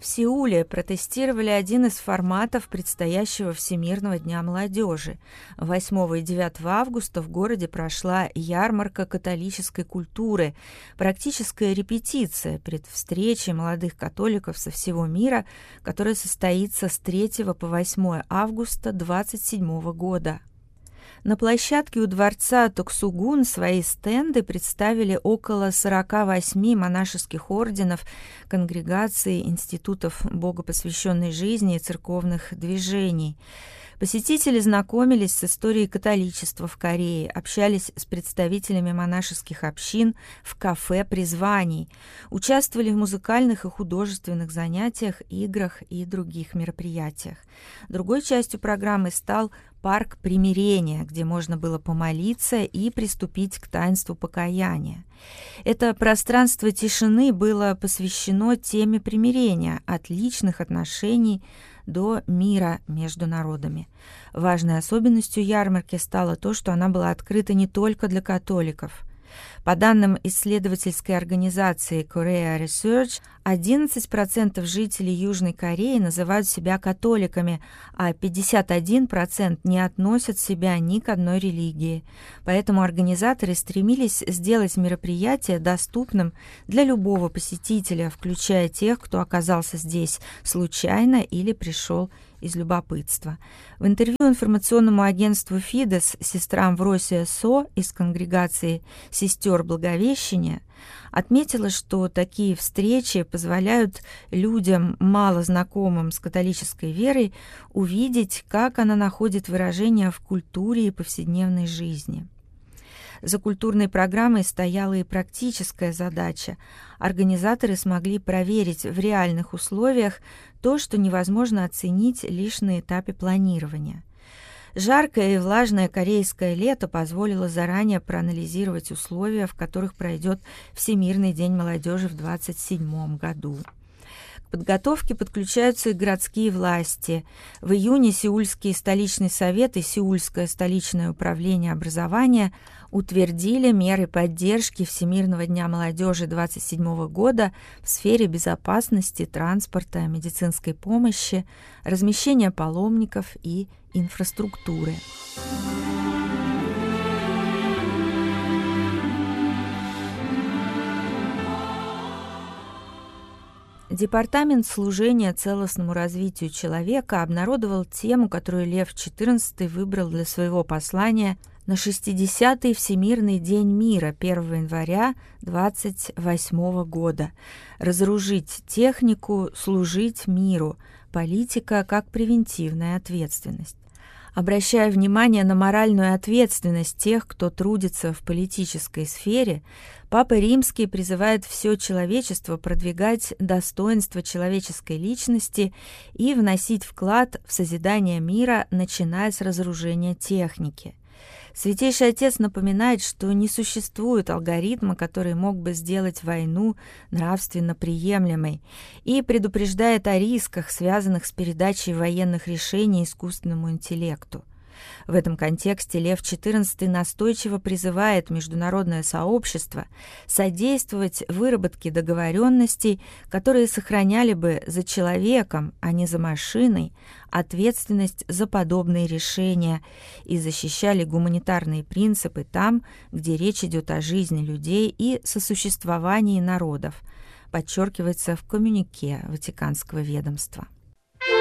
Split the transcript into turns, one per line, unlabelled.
В Сеуле протестировали один из форматов предстоящего Всемирного дня молодежи. 8 и 9 августа в городе прошла ярмарка католической культуры, практическая репетиция перед встречей молодых католиков со всего мира, которая состоится с 3 по 8 августа 2027 года. На площадке у дворца Токсугун свои стенды представили около 48 монашеских орденов, конгрегаций, институтов богопосвященной жизни и церковных движений. Посетители знакомились с историей католичества в Корее, общались с представителями монашеских общин в кафе призваний, участвовали в музыкальных и художественных занятиях, играх и других мероприятиях. Другой частью программы стал парк примирения, где можно было помолиться и приступить к таинству покаяния. Это пространство тишины было посвящено теме примирения, от личных отношений до мира между народами. Важной особенностью ярмарки стало то, что она была открыта не только для католиков. По данным исследовательской организации Korea Research, 11% жителей Южной Кореи называют себя католиками, а 51% не относят себя ни к одной религии. Поэтому организаторы стремились сделать мероприятие доступным для любого посетителя, включая тех, кто оказался здесь случайно или пришел из любопытства. В интервью информационному агентству Фидес сестрам Вросия Со из конгрегации «Сестер Благовещения» отметила, что такие встречи позволяют людям, мало знакомым с католической верой, увидеть, как она находит выражение в культуре и повседневной жизни. За культурной программой стояла и практическая задача. Организаторы смогли проверить в реальных условиях то, что невозможно оценить лишь на этапе планирования. Жаркое и влажное корейское лето позволило заранее проанализировать условия, в которых пройдет Всемирный день молодежи в 2027 году. К подготовке подключаются и городские власти. В июне Сеульский столичный совет и Сеульское столичное управление образования утвердили меры поддержки Всемирного дня молодежи 2027 года в сфере безопасности, транспорта, медицинской помощи, размещения паломников и инфраструктуры. Департамент служения целостному развитию человека обнародовал тему, которую Лев XIV выбрал для своего послания на 60-й Всемирный день мира 1 января 28 года. Разоружить технику, служить миру. Политика как превентивная ответственность. Обращая внимание на моральную ответственность тех, кто трудится в политической сфере, Папа Римский призывает все человечество продвигать достоинство человеческой личности и вносить вклад в созидание мира, начиная с разоружения техники. Святейший Отец напоминает, что не существует алгоритма, который мог бы сделать войну нравственно приемлемой, и предупреждает о рисках, связанных с передачей военных решений искусственному интеллекту. В этом контексте Лев XIV настойчиво призывает международное сообщество содействовать выработке договоренностей, которые сохраняли бы за человеком, а не за машиной, ответственность за подобные решения и защищали гуманитарные принципы там, где речь идет о жизни людей и сосуществовании народов, подчеркивается в коммюнике Ватиканского ведомства.